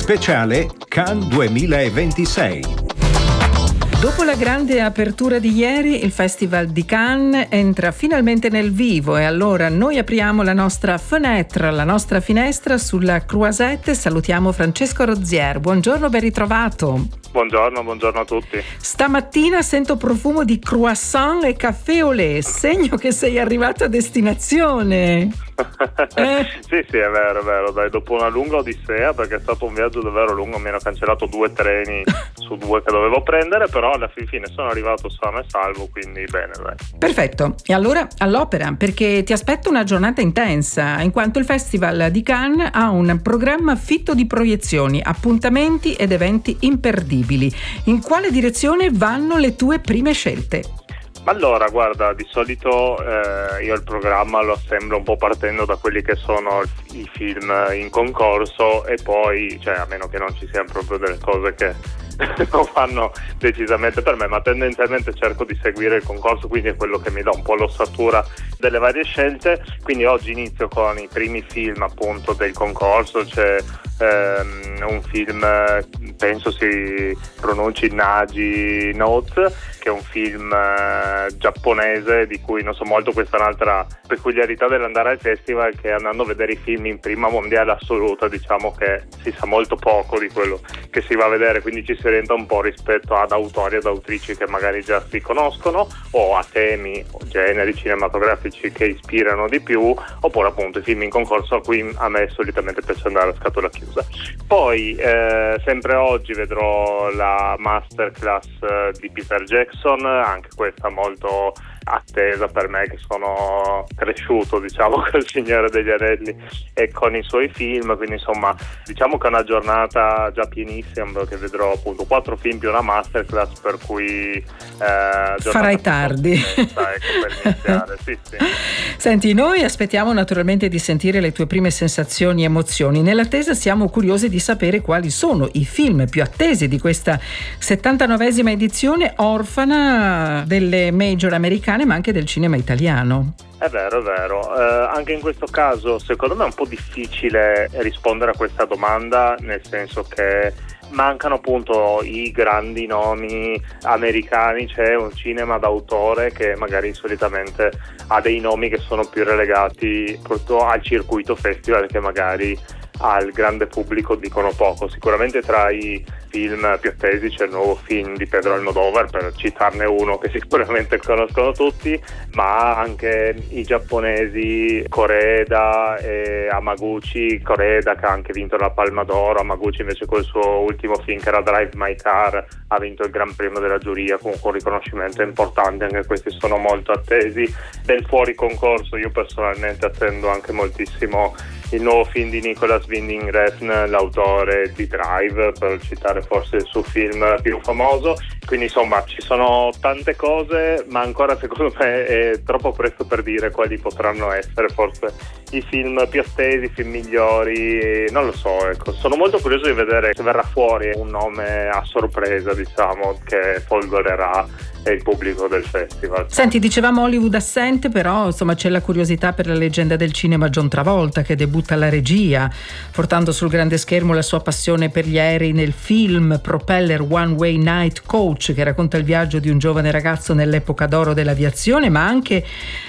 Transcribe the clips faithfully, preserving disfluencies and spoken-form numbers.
Speciale Cannes duemilaventisei. Dopo la grande apertura di ieri, il Festival di Cannes entra finalmente nel vivo e allora noi apriamo la nostra fenêtre, la nostra finestra sulla Croisette. Salutiamo Francesco Rozier. Buongiorno, ben ritrovato. Buongiorno, buongiorno a tutti. Stamattina sento profumo di croissant e caffè au lait, segno che sei arrivato a destinazione. Eh? Sì, sì, è vero, è vero. Dai, dopo una lunga odissea, perché è stato un viaggio davvero lungo, mi hanno cancellato due treni su due che dovevo prendere, però alla fine sono arrivato sano e salvo, quindi bene, dai. Perfetto. E allora all'opera, perché ti aspetto una giornata intensa, in quanto il Festival di Cannes ha un programma fitto di proiezioni, appuntamenti ed eventi imperdibili. In quale direzione vanno le tue prime scelte? Allora, guarda, di solito eh, io il programma lo assemblo un po' partendo da quelli che sono i film in concorso e poi, cioè a meno che non ci siano proprio delle cose che non fanno decisamente per me, ma tendenzialmente cerco di seguire il concorso, quindi è quello che mi dà un po' l'ossatura delle varie scelte. Quindi oggi inizio con i primi film appunto del concorso. C'è ehm, un film, penso si pronunci Nagi Notes, che è un film eh, giapponese di cui non so molto. Questa è un'altra peculiarità dell'andare al festival, che andando a vedere i film in prima mondiale assoluta, diciamo che si sa molto poco di quello che si va a vedere, quindi ci si orienta un po' rispetto ad autori ed autrici che magari già si conoscono, o a temi o generi cinematografici che ispirano di più, oppure appunto i film in concorso a cui a me solitamente piace andare a scatola chiusa. Poi eh, sempre oggi vedrò la masterclass di Peter Jackson, anche questa molto attesa per me, che sono cresciuto diciamo col Signore degli Anelli e con i suoi film, quindi insomma diciamo che è una giornata già pienissima, perché vedrò appunto quattro film più una masterclass, per cui eh, farai tardi, ecco, per iniziare. Sì, sì. Senti, noi aspettiamo naturalmente di sentire le tue prime sensazioni e emozioni. Nell'attesa siamo curiosi di sapere quali sono i film più attesi di questa settantanovesima edizione orfana delle major americane, ma anche del cinema italiano. È vero, è vero. Eh, anche in questo caso secondo me è un po' difficile rispondere a questa domanda, nel senso che mancano appunto i grandi nomi americani. C'è un cinema d'autore che magari solitamente ha dei nomi che sono più relegati proprio al circuito festival, che magari al grande pubblico dicono poco. Sicuramente tra i film più attesi c'è il nuovo film di Pedro Almodóvar, per citarne uno che sicuramente conoscono tutti, ma anche i giapponesi Koreeda e Hamaguchi. Koreeda che ha anche vinto la Palma d'Oro, Hamaguchi invece col suo ultimo film che era Drive My Car ha vinto il Gran Premio della giuria, comunque un riconoscimento importante. Anche questi sono molto attesi. Del fuori concorso io personalmente attendo anche moltissimo il nuovo film di Nicolas Winding Refn, l'autore di Drive, per citare forse il suo film più famoso. Quindi insomma ci sono tante cose, ma ancora secondo me è troppo presto per dire quali potranno essere forse i film più attesi, i film migliori, non lo so, ecco. Sono molto curioso di vedere se verrà fuori un nome a sorpresa, diciamo, che folgorerà il pubblico del festival. Senti, dicevamo Hollywood assente, però insomma c'è la curiosità per la leggenda del cinema John Travolta, che debutta alla regia, portando sul grande schermo la sua passione per gli aerei nel film Propeller One Way Night Coach, che racconta il viaggio di un giovane ragazzo nell'epoca d'oro dell'aviazione. Ma anche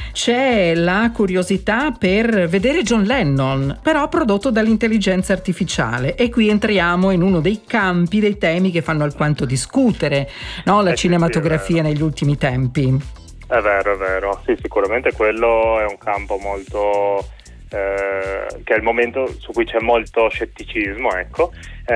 c'è la curiosità per vedere John Lennon, però prodotto dall'intelligenza artificiale, e qui entriamo in uno dei campi, dei temi che fanno alquanto discutere, no? La eh, cinematografia sì, negli ultimi tempi. È vero, è vero. Sì, sicuramente quello è un campo molto eh, che è il momento su cui c'è molto scetticismo, ecco.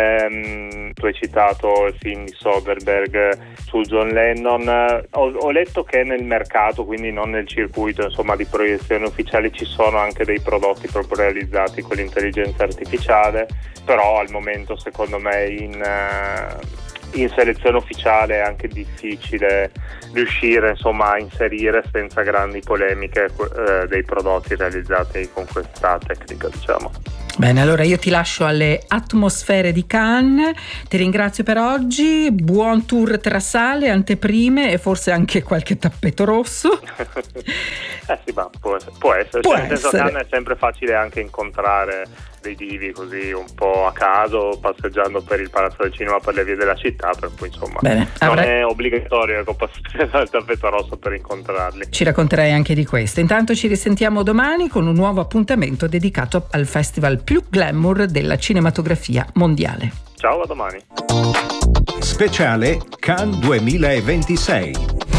Ehm, tu hai citato il film di Soderbergh su John Lennon. Ho, ho letto che nel mercato, quindi non nel circuito insomma di proiezioni ufficiali, ci sono anche dei prodotti proprio realizzati con l'intelligenza artificiale, però al momento secondo me in uh, in selezione ufficiale è anche difficile riuscire insomma a inserire senza grandi polemiche eh, dei prodotti realizzati con questa tecnica, diciamo. Bene, allora io ti lascio alle atmosfere di Cannes, ti ringrazio per oggi, buon tour tra sale, anteprime e forse anche qualche tappeto rosso. eh sì, ma può, può essere, può cioè, nel senso essere. Cannes è sempre facile anche incontrare dei divi così un po' a caso, passeggiando per il Palazzo del Cinema, per le vie della città, per cui insomma Bene, non avrai... è obbligatorio ecco, passare dal tappeto rosso per incontrarli. Ci racconterai anche di questo. Intanto ci risentiamo domani con un nuovo appuntamento dedicato al festival più glamour della cinematografia mondiale. Ciao, a domani. Speciale Cannes duemilaventisei.